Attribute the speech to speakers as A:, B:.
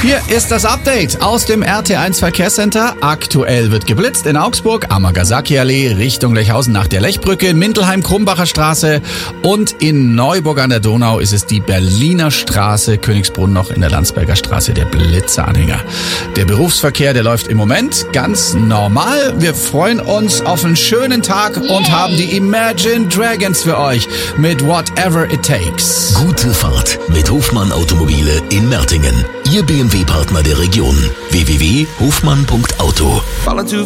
A: Hier ist das Update aus dem RT1 Verkehrscenter. Aktuell wird geblitzt in Augsburg, Amagasaki-Allee, Richtung Lechhausen nach der Lechbrücke, in Mindelheim, Krumbacher Straße und in Neuburg an der Donau ist es die Berliner Straße, Königsbrunn noch in der Landsberger Straße, der Blitzeranhänger. Der Berufsverkehr, der läuft im Moment ganz normal. Wir freuen uns auf einen schönen Tag und haben die Imagine Dragons für euch mit Whatever It Takes.
B: Gute Fahrt mit Hofmann Automobile in Mertingen. Ihr BMW-Partner der Region. www.hofmann.auto